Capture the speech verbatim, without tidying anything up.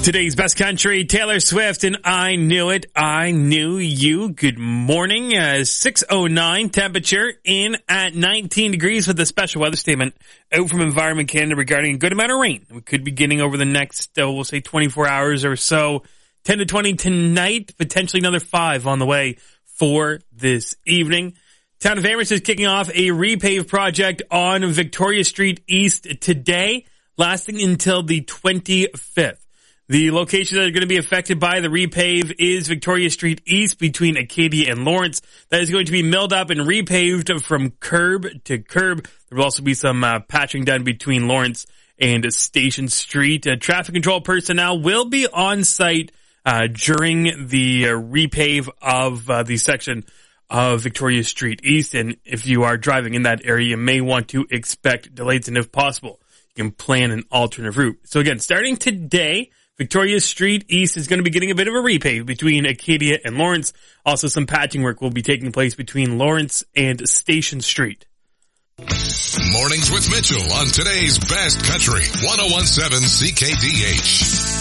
Today's best country, Taylor Swift, and I Knew It, I Knew You. Good morning, uh, six oh nine, temperature in at nineteen degrees with a special weather statement out from Environment Canada regarding a good amount of rain. We could be getting over the next, uh, we'll say twenty-four hours or so, ten to twenty tonight, potentially another five on the way for this evening. Town of Amherst is kicking off a repave project on Victoria Street East today, lasting until the twenty-fifth. The locations that are going to be affected by the repave is Victoria Street East between Acadia and Lawrence. That is going to be milled up and repaved from curb to curb. There will also be some uh, patching done between Lawrence and Station Street. Uh, traffic control personnel will be on site uh, during the uh, repave of uh, the section of Victoria Street East. And if you are driving in that area, you may want to expect delays, and if possible, you can plan an alternate route. So again, starting today, Victoria Street East is going to be getting a bit of a repave between Acadia and Lawrence. Also, some patching work will be taking place between Lawrence and Station Street. Mornings with Mitchell on today's best country, one oh one seven C K D H.